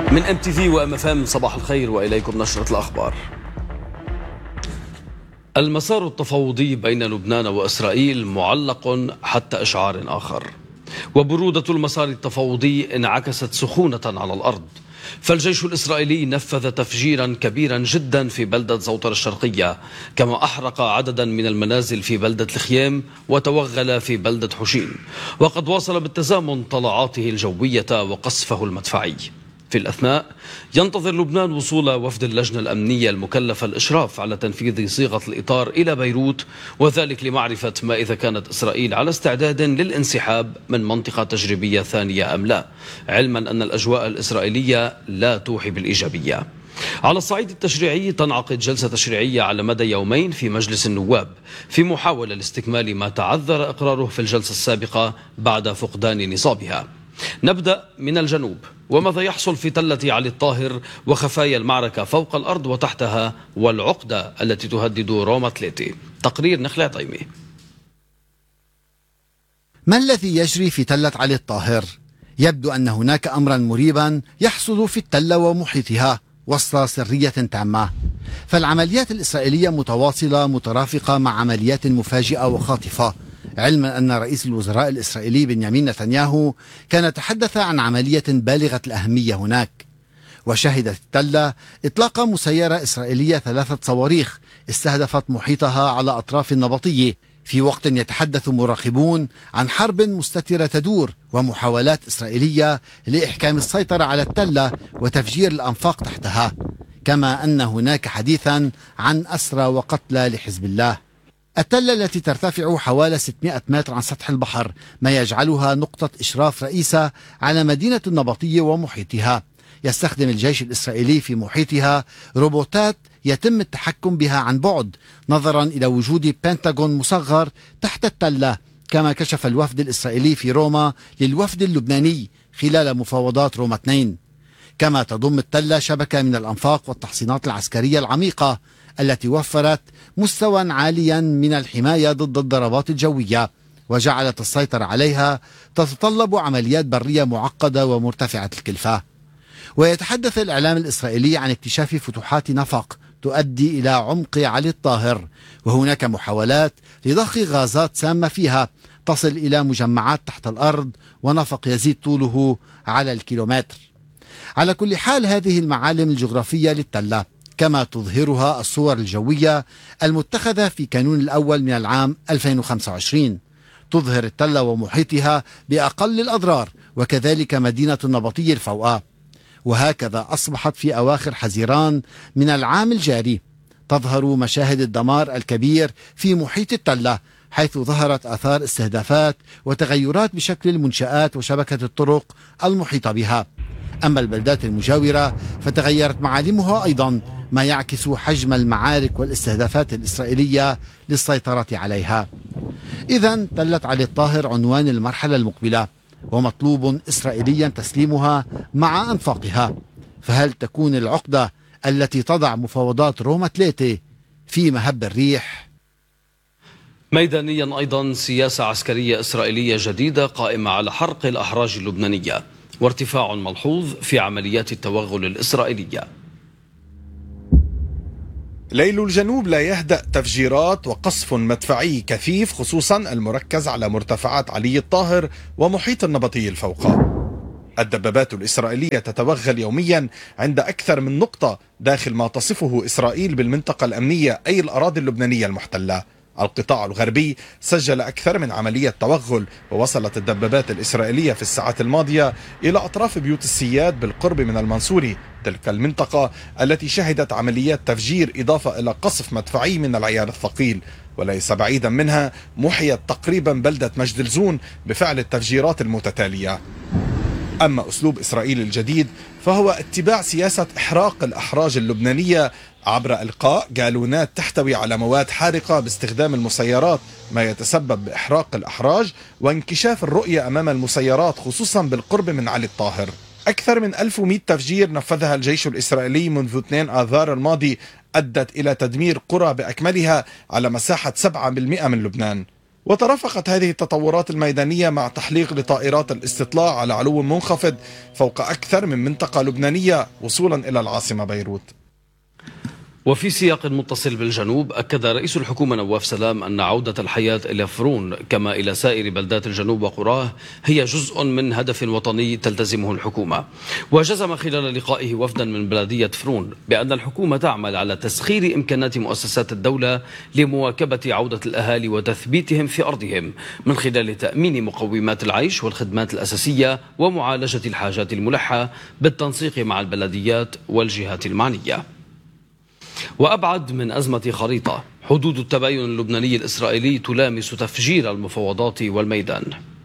من MTV وMFM صباح الخير وإليكم نشرة الأخبار. المسار التفاوضي بين لبنان وإسرائيل معلق حتى إشعار آخر، وبرودة المسار التفاوضي انعكست سخونة على الأرض، فالجيش الإسرائيلي نفذ تفجيرا كبيرا جدا في بلدة زوطر الشرقية، كما أحرق عددا من المنازل في بلدة الخيام وتوغل في بلدة حشين، وقد واصل بالتزامن طلعاته الجوية وقصفه المدفعي. في الأثناء ينتظر لبنان وصول وفد اللجنة الأمنية المكلفة الإشراف على تنفيذ صيغة الإطار إلى بيروت، وذلك لمعرفة ما إذا كانت إسرائيل على استعداد للانسحاب من منطقة تجريبية ثانية أم لا، علما أن الأجواء الإسرائيلية لا توحي بالإيجابية. على الصعيد التشريعي تنعقد جلسة تشريعية على مدى يومين في مجلس النواب في محاولة لاستكمال ما تعذر إقراره في الجلسة السابقة بعد فقدان نصابها. نبدأ من الجنوب، وماذا يحصل في تلة علي الطاهر وخفايا المعركة فوق الأرض وتحتها والعقدة التي تهدد روما 3. تقرير نخلة عطيمي. ما الذي يجري في تلة علي الطاهر؟ يبدو أن هناك أمرا مريبا يحصل في التلة ومحيطها وسط سرية تامة، فالعمليات الإسرائيلية متواصلة مترافقة مع عمليات مفاجئة وخاطفة، علما أن رئيس الوزراء الإسرائيلي بنيامين نتنياهو كان تحدث عن عملية بالغة الأهمية هناك. وشهدت التلة إطلاق مسيرة إسرائيلية 3 صواريخ استهدفت محيطها على أطراف النبطية، في وقت يتحدث مراقبون عن حرب مستترة تدور ومحاولات إسرائيلية لإحكام السيطرة على التلة وتفجير الأنفاق تحتها، كما أن هناك حديثا عن أسرى وقتلى لحزب الله. التلة التي ترتفع حوالي 600 متر عن سطح البحر، ما يجعلها نقطة إشراف رئيسة على مدينة النبطية ومحيطها. يستخدم الجيش الإسرائيلي في محيطها روبوتات يتم التحكم بها عن بعد، نظرا إلى وجود بنتاغون مصغر تحت التلة، كما كشف الوفد الإسرائيلي في روما للوفد اللبناني خلال مفاوضات روما 2. كما تضم التلة شبكة من الأنفاق والتحصينات العسكرية العميقة التي وفرت مستوى عاليا من الحماية ضد الضربات الجوية، وجعلت السيطرة عليها تتطلب عمليات برية معقدة ومرتفعة الكلفة. ويتحدث الإعلام الإسرائيلي عن اكتشاف فتوحات نفق تؤدي إلى عمق علي الطاهر، وهناك محاولات لضخ غازات سامة فيها تصل إلى مجمعات تحت الأرض، ونفق يزيد طوله على الكيلومتر. على كل حال، هذه المعالم الجغرافية للتلة كما تظهرها الصور الجوية المتخذة في كانون الأول من العام 2025 تظهر التلة ومحيطها بأقل الأضرار، وكذلك مدينة النبطية الفوقاء. وهكذا أصبحت في أواخر حزيران من العام الجاري تظهر مشاهد الدمار الكبير في محيط التلة، حيث ظهرت آثار استهدافات وتغيرات بشكل المنشآت وشبكة الطرق المحيطة بها. أما البلدات المجاورة فتغيرت معالمها أيضا، ما يعكس حجم المعارك والاستهدافات الإسرائيلية للسيطرة عليها. إذن تلة علي الطاهر عنوان المرحلة المقبلة، ومطلوب إسرائيليا تسليمها مع أنفاقها. فهل تكون العقدة التي تضع مفاوضات روما 3 في مهب الريح؟ ميدانيا أيضا سياسة عسكرية إسرائيلية جديدة قائمة على حرق الأحراج اللبنانية، وارتفاع ملحوظ في عمليات التوغل الإسرائيلية. ليل الجنوب لا يهدأ، تفجيرات وقصف مدفعي كثيف، خصوصا المركز على مرتفعات علي الطاهر ومحيط النبطي الفوقاء. الدبابات الإسرائيلية تتوغل يوميا عند أكثر من نقطة داخل ما تصفه إسرائيل بالمنطقة الأمنية، أي الأراضي اللبنانية المحتلة. القطاع الغربي سجل أكثر من عملية توغل، ووصلت الدبابات الإسرائيلية في الساعات الماضية إلى أطراف بيوت السياد بالقرب من المنصوري، تلك المنطقة التي شهدت عمليات تفجير إضافة إلى قصف مدفعي من العيار الثقيل. وليس بعيدا منها محيت تقريبا بلدة مجد الزون بفعل التفجيرات المتتالية. أما أسلوب إسرائيل الجديد فهو اتباع سياسة إحراق الأحراج اللبنانية عبر إلقاء جالونات تحتوي على مواد حارقة باستخدام المسيرات، ما يتسبب بإحراق الأحراج وانكشاف الرؤية أمام المسيرات، خصوصا بالقرب من علي الطاهر. أكثر من 1100 تفجير نفذها الجيش الإسرائيلي منذ 2 آذار الماضي، أدت إلى تدمير قرى بأكملها على مساحة 7% من لبنان. وترافقت هذه التطورات الميدانية مع تحليق لطائرات الاستطلاع على علو منخفض فوق أكثر من منطقة لبنانية وصولا إلى العاصمة بيروت. وفي سياق متصل بالجنوب، أكد رئيس الحكومة نواف سلام أن عودة الحياة إلى فرون كما إلى سائر بلدات الجنوب وقراه هي جزء من هدف وطني تلتزمه الحكومة. وجزم خلال لقائه وفدا من بلدية فرون بأن الحكومة تعمل على تسخير إمكانات مؤسسات الدولة لمواكبة عودة الأهالي وتثبيتهم في أرضهم من خلال تأمين مقومات العيش والخدمات الأساسية ومعالجة الحاجات الملحة بالتنسيق مع البلديات والجهات المعنية. وأبعد من أزمة خريطة، حدود التباين اللبناني الإسرائيلي تلامس تفجير المفاوضات والميدان.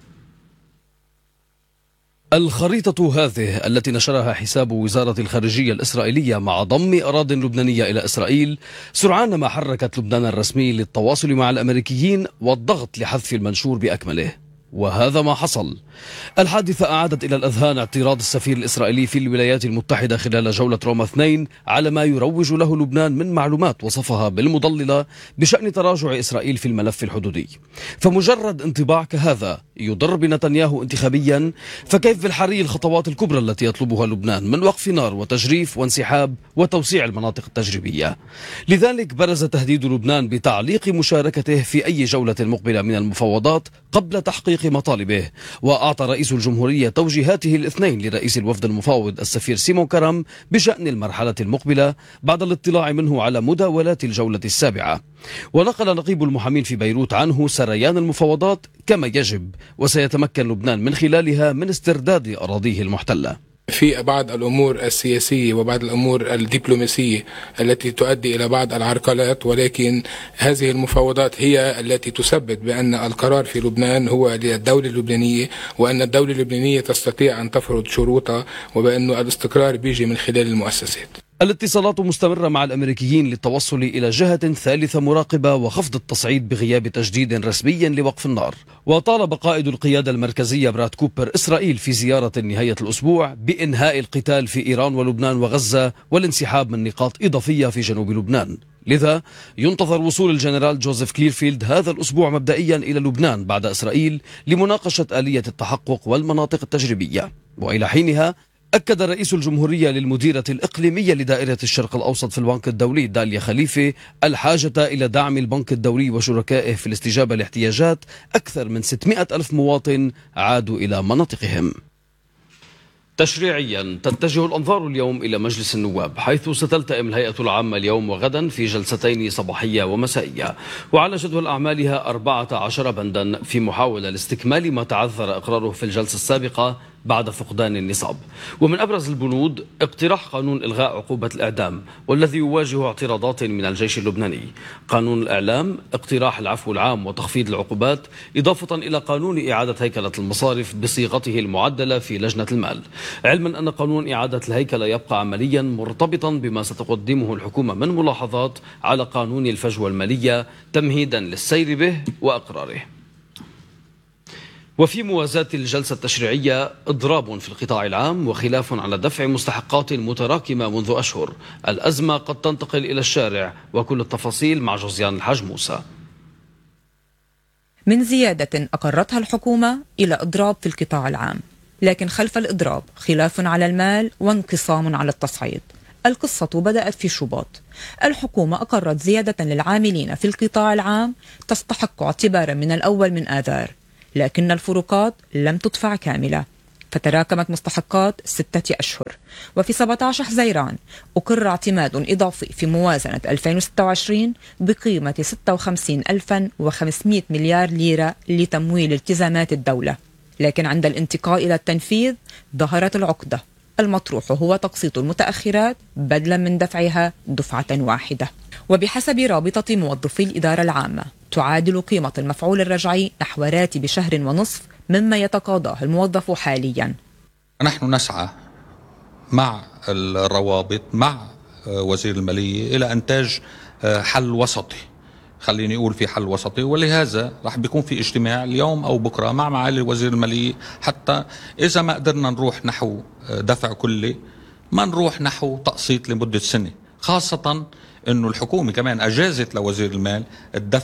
الخريطة هذه التي نشرها حساب وزارة الخارجية الإسرائيلية مع ضم أراضٍ لبنانية إلى إسرائيل سرعان ما حركت لبنان الرسمي للتواصل مع الأمريكيين والضغط لحذف المنشور بأكمله، وهذا ما حصل. الحادثة أعادت إلى الأذهان اعتراض السفير الإسرائيلي في الولايات المتحدة خلال جولة روما 2 على ما يروج له لبنان من معلومات وصفها بالمضللة بشأن تراجع إسرائيل في الملف الحدودي. فمجرد انطباع كهذا يضر بنتنياهو انتخابيا، فكيف بالحري الخطوات الكبرى التي يطلبها لبنان من وقف نار وتجريف وانسحاب وتوسيع المناطق التجريبية؟ لذلك برز تهديد لبنان بتعليق مشاركته في أي جولة مقبلة من المفاوضات قبل تحقيق مطالبه. وأعطى رئيس الجمهورية توجيهاته الاثنين لرئيس الوفد المفاوض السفير سيمون كرم بشأن المرحلة المقبلة بعد الاطلاع منه على مداولات الجولة السابعة. ونقل نقيب المحامين في بيروت عنه سريان المفاوضات كما يجب، وسيتمكن لبنان من خلالها من استرداد أراضيه المحتلة. في بعض الأمور السياسية وبعض الأمور الدبلوماسية التي تؤدي إلى بعض العرقلات، ولكن هذه المفاوضات هي التي تثبت بأن القرار في لبنان هو للدولة اللبنانية، وأن الدولة اللبنانية تستطيع أن تفرض شروطها، وبأن الاستقرار بيجي من خلال المؤسسات. الاتصالات مستمرة مع الأمريكيين للتوصل إلى جهة ثالثة مراقبة وخفض التصعيد بغياب تجديد رسمي لوقف النار. وطالب قائد القيادة المركزية براد كوبر إسرائيل في زيارة نهاية الأسبوع بإنهاء القتال في إيران ولبنان وغزة والانسحاب من نقاط إضافية في جنوب لبنان. لذا ينتظر وصول الجنرال جوزيف كليرفيلد هذا الأسبوع مبدئيا إلى لبنان بعد إسرائيل لمناقشة آلية التحقق والمناطق التجريبية. وإلى حينها أكد رئيس الجمهورية للمديرة الإقليمية لدائرة الشرق الأوسط في البنك الدولي داليا خليفة الحاجة إلى دعم البنك الدولي وشركائه في الاستجابة لاحتياجات أكثر من 600 ألف مواطن عادوا إلى مناطقهم. تشريعيا تتجه الأنظار اليوم إلى مجلس النواب، حيث ستلتئم الهيئة العامة اليوم وغدا في جلستين صباحية ومسائية، وعلى جدول أعمالها 14 بندا في محاولة لاستكمال ما تعذر إقراره في الجلسة السابقة بعد فقدان النصاب. ومن أبرز البنود اقتراح قانون إلغاء عقوبة الإعدام والذي يواجه اعتراضات من الجيش اللبناني، قانون الإعلام، اقتراح العفو العام وتخفيض العقوبات، إضافة إلى قانون إعادة هيكلة المصارف بصيغته المعدلة في لجنة المال، علما أن قانون إعادة الهيكلة يبقى عمليا مرتبطا بما ستقدمه الحكومة من ملاحظات على قانون الفجوة المالية تمهيدا للسير به وأقراره. وفي موازاة الجلسة التشريعية إضراب في القطاع العام وخلاف على دفع مستحقات متراكمة منذ أشهر. الأزمة قد تنتقل إلى الشارع، وكل التفاصيل مع جوزيان الحاج موسى. من زيادة أقرتها الحكومة إلى إضراب في القطاع العام، لكن خلف الإضراب خلاف على المال وانقسام على التصعيد. القصة بدأت في شباط. الحكومة أقرت زيادة للعاملين في القطاع العام تستحق اعتبارا من الأول من آذار، لكن الفروقات لم تدفع كاملة، فتراكمت مستحقات 6 أشهر. وفي 17 حزيران أقر اعتماد إضافي في موازنة 2026 بقيمة 56,500 مليار ليرة لتمويل التزامات الدولة، لكن عند الانتقال إلى التنفيذ ظهرت العقدة. المطروح هو تقسيط المتأخرات بدلا من دفعها دفعة واحدة. وبحسب رابطة موظفي الإدارة العامة تعادل قيمة المفعول الرجعي نحو راتب شهر ونصف مما يتقاضاه الموظف حاليا. نحن نسعى مع الروابط مع وزير المالية إلى إنتاج حل وسطي، خليني أقول في حل وسطي، ولهذا رح بيكون في اجتماع اليوم أو بكرة مع معالي وزير المالية، حتى إذا ما قدرنا نروح نحو دفع كلي ما نروح نحو تقسيط لمدة سنة، خاصة أنه الحكومة كمان أجازت لوزير المال الدفع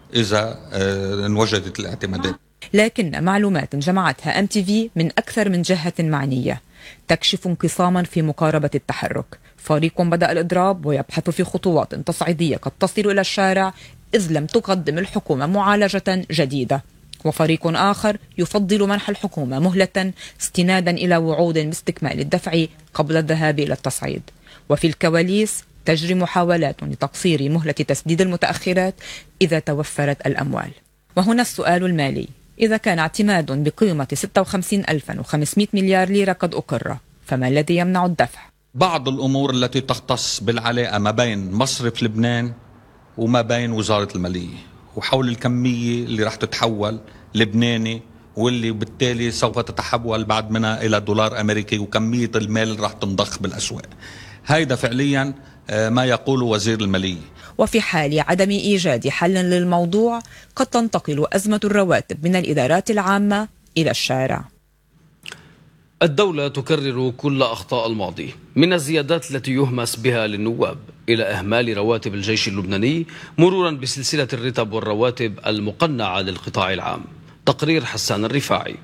إذا انوجدت الاعتمادات. لكن معلومات جمعتها MTV من أكثر من جهة معنية تكشف انقساما في مقاربة التحرك. فريق بدأ الإضراب ويبحث في خطوات تصعيدية قد تصل إلى الشارع إذ لم تقدم الحكومة معالجة جديدة، وفريق آخر يفضل منح الحكومة مهلة استنادا إلى وعود باستكمال الدفع قبل الذهاب إلى التصعيد. وفي الكواليس تجري محاولات لتقصير مهلة تسديد المتأخرات إذا توفرت الأموال. وهنا السؤال المالي: إذا كان اعتماد بقيمة 56,500 مليار ليرة قد أقر، فما الذي يمنع الدفع؟ بعض الأمور التي تختص بالعلاقة ما بين مصرف لبنان وما بين وزارة المالية، وحول الكمية اللي راح تتحول لبناني واللي بالتالي سوف تتحول بعد منها إلى دولار أمريكي، وكمية المال اللي راح تنضخ بالأسواق. هيدا فعليا ما يقوله وزير المالية. وفي حال عدم إيجاد حل للموضوع قد تنتقل أزمة الرواتب من الإدارات العامة إلى الشارع. الدولة تكرر كل أخطاء الماضي، من الزيادات التي يهمس بها للنواب إلى إهمال رواتب الجيش اللبناني، مرورا بسلسلة الرتب والرواتب المقنعة للقطاع العام. تقرير حسان الرفاعي.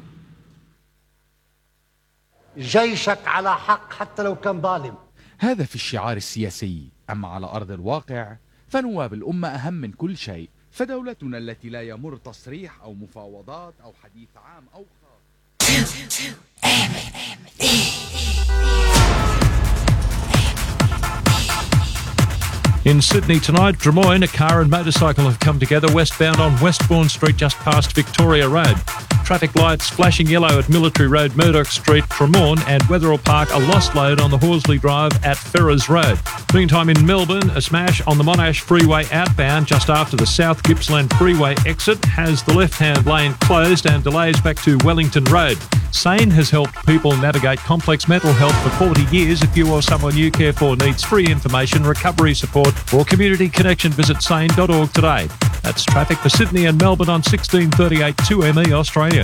جيشك على حق حتى لو كان ظالم. هذا في الشعار السياسي، أما على أرض الواقع فنواب الأمة أهم من كل شيء. فدولتنا التي لا يمر تصريح أو مفاوضات أو حديث عام أو In Sydney tonight, Drummoyne, a car and motorcycle have come together westbound on Westbourne Street just past Victoria Road. Traffic lights flashing yellow at Military Road, Murdoch Street, Drummoyne and Wetherill Park, a lost load on the Horsley Drive at Ferrers Road. Meantime in Melbourne, a smash on the Monash Freeway outbound just after the South Gippsland Freeway exit has the left-hand lane closed and delays back to Wellington Road. SANE has helped people navigate complex mental health for 40 years. If you or someone you care for needs free information, recovery support or community connection, visit sane.org today. That's traffic for Sydney and Melbourne on 1638 2ME Australia.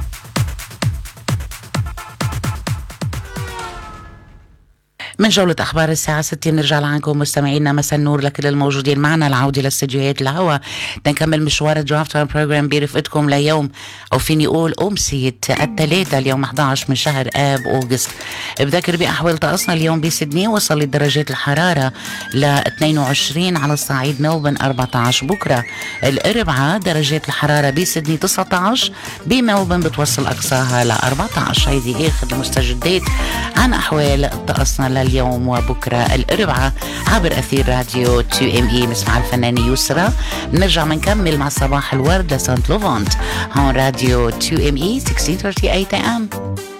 من جولة أخبار الساعة 6 نرجع لعنكم مستمعينا. مساء النور لكل الموجودين معنا. العودة للاستديوهات الهوا تنكمل مشوار الدرافت تايم بروجرام برفقتكم ليوم، أو فيني أقول أمسية الثلاثاء اليوم 11 من شهر آب أوغست. بذكر بأحوال طقسنا اليوم بسيدني وصلت درجات الحرارة ل 22 على الصعيد، ملبورن 14. بكرة الأربعاء درجات الحرارة بسيدني 19، بملبورن بتوصل أقصاها ل 14. هيدي آخر المستجدات عن أحوال طقسنا اليوم وبكرة الأربعاء عبر أثير راديو 2ME. نسمع الفنانة يسرى، نرجع منكمل مع صباح الورد لسانت لوفونت هون راديو 2ME 1638 AM.